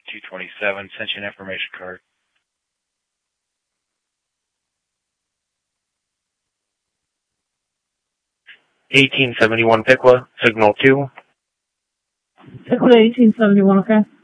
227. Sent you an information card. 1871 Piqua, signal 2. Piqua 1871, okay.